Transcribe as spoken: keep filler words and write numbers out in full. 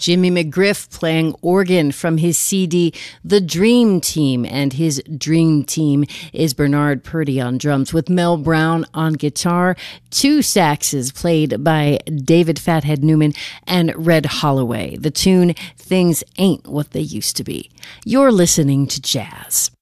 Jimmy McGriff playing organ from his C D The Dream Team, and his Dream Team is Bernard Purdie on drums with Mel Brown on guitar, two saxes played by David Fathead Newman and Red Holloway. The tune Things Ain't What They Used to Be. You're listening to jazz.